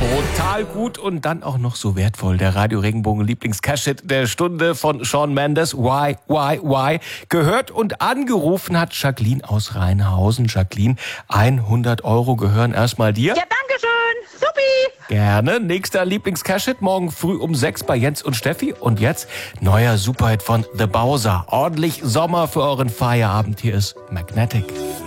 Total gut und dann auch noch so wertvoll. Der Radio Regenbogen Lieblings-Cash-Hit der Stunde von Shawn Mendes. Why? Gehört und angerufen hat Jacqueline aus Rheinhausen. Jacqueline, 100 € gehören erstmal dir. Ja, danke schön. Supi. Gerne. Nächster Lieblings-Cash-Hit morgen früh um 6 bei Jens und Steffi. Und jetzt neuer Superhit von The Bowser. Ordentlich Sommer für euren Feierabend. Hier ist Magnetic.